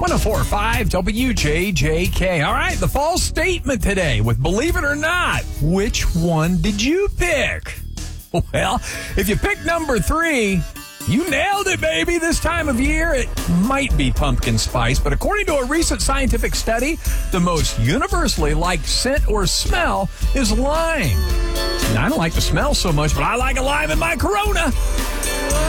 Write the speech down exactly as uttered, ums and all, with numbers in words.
one oh four point five W J J K. All right, the false statement today with Believe It or Not. Which one did you pick? Well, if you picked number three, you nailed it, baby. This time of year, it might be pumpkin spice, but according to a recent scientific study, the most universally liked scent or smell is lime. Now, I don't like the smell so much, but I like a lime in my Corona.